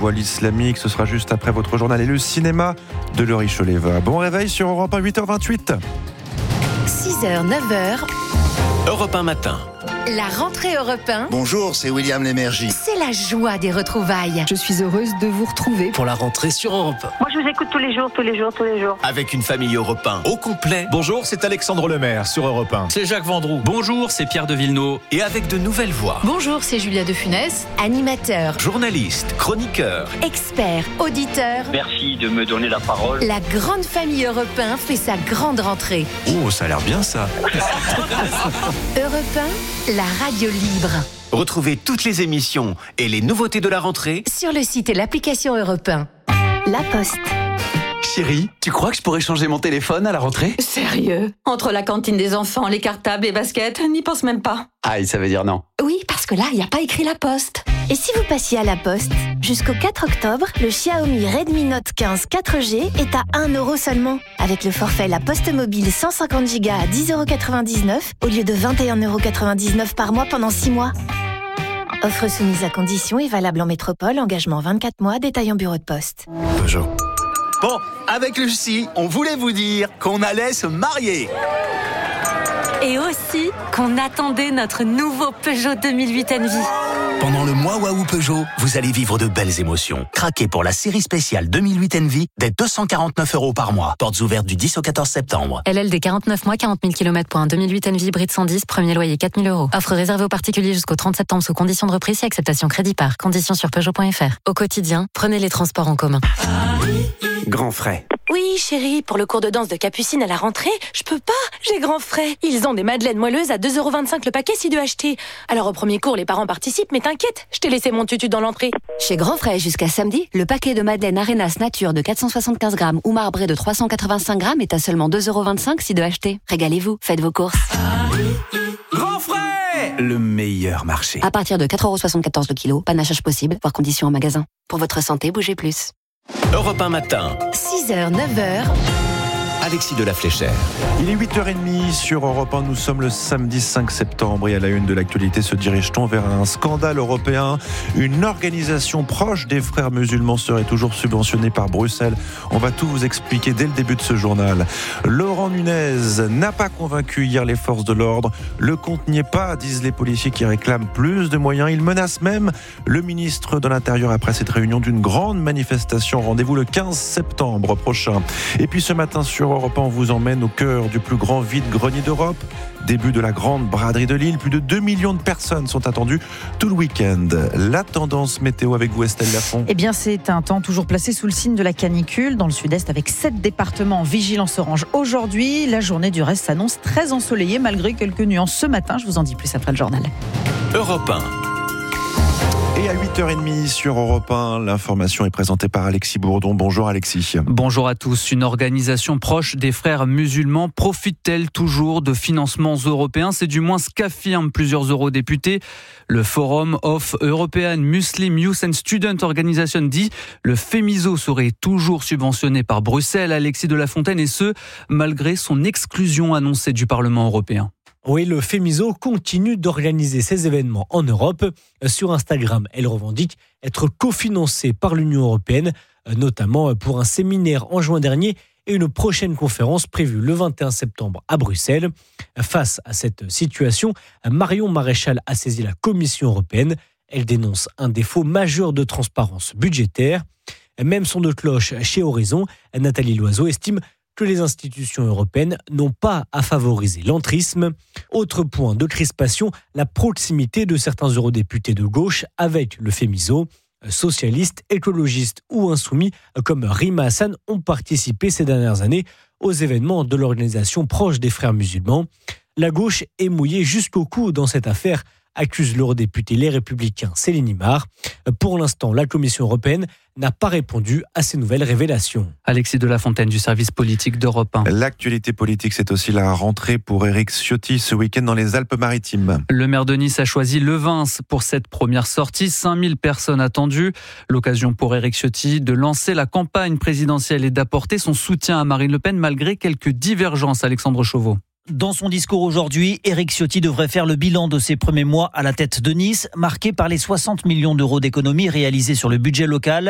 voile islamique. Ce sera juste après votre journal et le cinéma de Laurie Choleva. Bon réveil sur Europe 1, 8h28. 6h, 9h. Europe 1 matin. La rentrée Europe 1. Bonjour, c'est William Lémergie. C'est la joie des retrouvailles. Je suis heureuse de vous retrouver Pour la rentrée sur Europe 1. Moi, je vous écoute tous les jours. Avec une famille Europe 1 au complet. Bonjour, c'est Alexandre Lemaire sur Europe 1. C'est Jacques Vendroux. Bonjour, c'est Pierre de Villeneuve. Et avec de nouvelles voix. Bonjour, c'est Julia de Funès. Animateurs, Journalistes, chroniqueurs. experts, auditeurs. Merci de me donner la parole. La grande famille Europe 1 fait sa grande rentrée. Oh, ça a l'air bien ça. Europe 1, la radio libre. Retrouvez toutes les émissions et les nouveautés de la rentrée. Sur le site et l'application Europe 1. La Poste. Chérie, tu crois que je pourrais changer mon téléphone à la rentrée ? Sérieux ? Entre la cantine des enfants, les cartables, les baskets, n'y pense même pas. Aïe, ça veut dire non. Oui, parce que là, il n'y a pas écrit La Poste. Et si vous passiez à La Poste ? Jusqu'au 4 octobre, le Xiaomi Redmi Note 15 4G est à 1 € seulement. Avec le forfait La Poste Mobile 150 Go à 10,99 € au lieu de 21,99 € par mois pendant 6 mois. Offre soumise à conditions et valable en métropole, engagement 24 mois, détail en bureau de poste. Peugeot. Bon, avec Lucie, on voulait vous dire qu'on allait se marier. Et aussi qu'on attendait notre nouveau Peugeot 2008 Envy. Pendant le mois Waouh Peugeot, vous allez vivre de belles émotions. Craquez pour la série spéciale 2008 Envy dès 249 € par mois. Portes ouvertes du 10 au 14 septembre. LLD 49 mois, 40 000 km pour un 2008 Envy hybride 110, premier loyer 4 000 €. Offre réservée aux particuliers jusqu'au 30 septembre sous conditions de reprise et acceptation crédit par. Conditions sur Peugeot.fr. Au quotidien, prenez les transports en commun. Grand frais. Oui, chérie, pour le cours de danse de Capucine à la rentrée, je peux pas, j'ai grand frais. Ils ont des madeleines moelleuses à 2,25 € le paquet si deux achetés. Alors au premier cours, les parents participent, mais t'inquiète, je t'ai laissé mon tutu dans l'entrée. Chez Grand Frais, jusqu'à samedi, le paquet de madeleine Arenas Nature de 475 grammes ou marbré de 385 grammes est à seulement 2,25 € si deux achetés. Régalez-vous, faites vos courses. Grand frais. Le meilleur marché. À partir de 4,74 € le kilo, panachage possible, voire conditions en magasin. Pour votre santé, bougez plus. Europe 1 matin. 6h, 9h. Alexis de la Fléchère. Il est 8h30 sur Europe 1. Nous sommes le samedi 5 septembre et à la une de l'actualité se dirige-t-on vers un scandale européen. Une organisation proche des frères musulmans serait toujours subventionnée par Bruxelles. On va tout vous expliquer dès le début de ce journal. Laurent Nunez n'a pas convaincu hier les forces de l'ordre. Le compte n'y est pas, disent les policiers qui réclament plus de moyens. Il menace même le ministre de l'Intérieur après cette réunion d'une grande manifestation. Rendez-vous le 15 septembre prochain. Et puis ce matin sur Europe 1, on vous emmène au cœur du plus grand vide-grenier d'Europe. Début de la grande braderie de Lille. Plus de 2 millions de personnes sont attendues tout le week-end. La tendance météo avec vous, Estelle Lafont. Eh bien, c'est un temps toujours placé sous le signe de la canicule dans le sud-est avec 7 départements en vigilance orange. Aujourd'hui, la journée du reste s'annonce très ensoleillée malgré quelques nuances ce matin. Je vous en dis plus après le journal. Europe 1. Et à 8h30 sur Europe 1, l'information est présentée par Alexis Bourdon. Bonjour Alexis. Bonjour à tous. Une organisation proche des frères musulmans profite-t-elle toujours de financements européens ? C'est du moins ce qu'affirment plusieurs eurodéputés. Le Forum of European Muslim Youth and Student Organization dit le FEMISO serait toujours subventionné par Bruxelles, Alexis de la Fontaine, et ce, malgré son exclusion annoncée du Parlement européen. Oui, le FEMISO continue d'organiser ces événements en Europe. Sur Instagram, elle revendique être cofinancée par l'Union européenne, notamment pour un séminaire en juin dernier et une prochaine conférence prévue le 21 septembre à Bruxelles. Face à cette situation, Marion Maréchal a saisi la Commission européenne. Elle dénonce un défaut majeur de transparence budgétaire. Même son de cloche chez Horizon, Nathalie Loiseau estime que les institutions européennes n'ont pas à favoriser l'entrisme. Autre point de crispation, la proximité de certains eurodéputés de gauche avec le FEMISO. Socialistes, écologistes ou insoumis comme Rima Hassan ont participé ces dernières années aux événements de l'organisation proche des frères musulmans. La gauche est mouillée jusqu'au cou dans cette affaire, accuse l'eurodéputé Les Républicains Céline Imard. Pour l'instant, la Commission européenne n'a pas répondu à ces nouvelles révélations. Alexis de la Fontaine du service politique d'Europe 1. L'actualité politique, c'est aussi la rentrée pour Éric Ciotti ce week-end dans les Alpes-Maritimes. Le maire de Nice a choisi Levins pour cette première sortie. 5000 personnes attendues. L'occasion pour Éric Ciotti de lancer la campagne présidentielle et d'apporter son soutien à Marine Le Pen malgré quelques divergences. Alexandre Chauveau. Dans son discours aujourd'hui, Éric Ciotti devrait faire le bilan de ses premiers mois à la tête de Nice, marqué par les 60 millions d'euros d'économies réalisées sur le budget local